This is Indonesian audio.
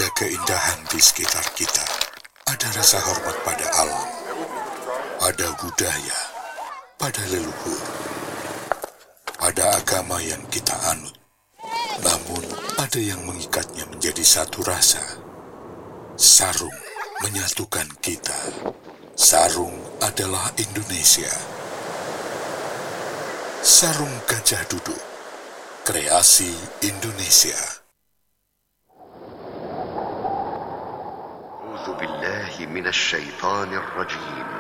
Ada keindahan di sekitar kita. Ada rasa hormat pada alam, pada budaya, pada leluhur, pada agama yang kita anut. Namun, ada yang mengikatnya menjadi satu rasa. Sarung menyatukan kita. Sarung adalah Indonesia. Sarung Gajah Duduk, kreasi Indonesia. أعوذ بالله من الشيطان الرجيم